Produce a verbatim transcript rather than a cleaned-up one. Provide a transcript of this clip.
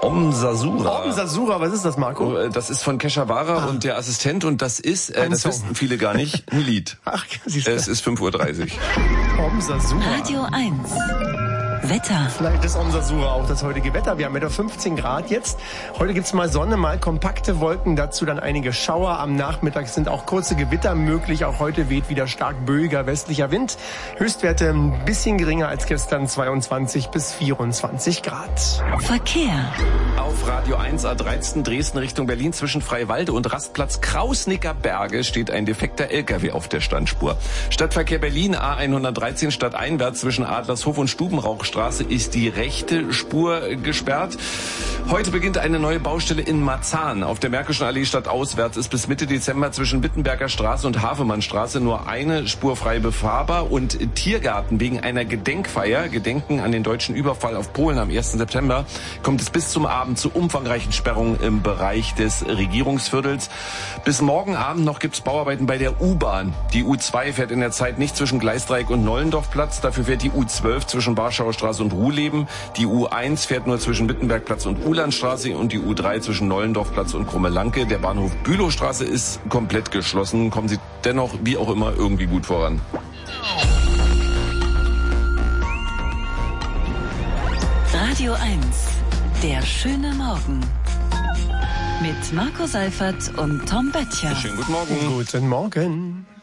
Om Sasura. Om Sasura, was ist das, Marco? Das ist von Keshavara ah. und der Assistent und das ist, äh, das Song. Wissen viele gar nicht, ein Lied. Ach, siehst du. Es ist fünf Uhr dreißig. Om Sasura. Radio eins. Wetter. Vielleicht ist Om Sasura auch das heutige Wetter. Wir haben etwa fünfzehn Grad jetzt. Heute gibt's mal Sonne, mal kompakte Wolken, dazu dann einige Schauer. Am Nachmittag sind auch kurze Gewitter möglich. Auch heute weht wieder stark böiger westlicher Wind. Höchstwerte ein bisschen geringer als gestern, zweiundzwanzig bis vierundzwanzig Grad. Verkehr. Auf Radio eins A dreizehn Dresden Richtung Berlin zwischen Freiwalde und Rastplatz Krausnicker Berge steht ein defekter L K W auf der Standspur. Stadtverkehr Berlin A hundertdreizehn stadteinwärts zwischen Adlershof und Stubenrauchstraße ist die rechte Spur gesperrt. Heute beginnt eine neue Baustelle in Marzahn. Auf der Märkischen Allee stadtauswärts ist bis Mitte Dezember zwischen Wittenberger Straße und Hafemannstraße nur eine Spur frei befahrbar und Tiergarten wegen einer Gedenkfeier, Gedenken an den deutschen Überfall auf Polen am ersten September, kommt es bis zum Abend zu umfangreichen Sperrungen im Bereich des Regierungsviertels. Bis morgen Abend noch gibt es Bauarbeiten bei der U-Bahn. Die U zwei fährt in der Zeit nicht zwischen Gleisdreieck und Nollendorfplatz, dafür fährt die U zwölf zwischen Warschauer Straße und Ruhleben. Die U eins fährt nur zwischen Wittenbergplatz und Ulandstraße und die U drei zwischen Nollendorfplatz und Krummelanke. Der Bahnhof Bülowstraße ist komplett geschlossen. Kommen Sie dennoch, wie auch immer, irgendwie gut voran. Radio eins. Der schöne Morgen. Mit Marco Seifert und Tom Böttcher. Schönen guten Morgen. Guten Morgen.